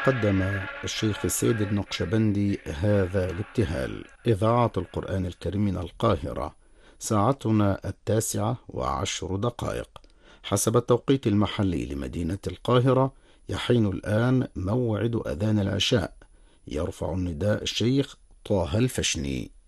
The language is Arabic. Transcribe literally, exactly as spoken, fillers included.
قدم الشيخ السيد النقشبندي هذا الابتهال: إذاعة القرآن الكريم من القاهرة. ساعتنا التاسعة وعشر دقائق حسب التوقيت المحلي لمدينة القاهرة. يحين الآن موعد أذان العشاء. يرفع النداء الشيخ طه الفشني.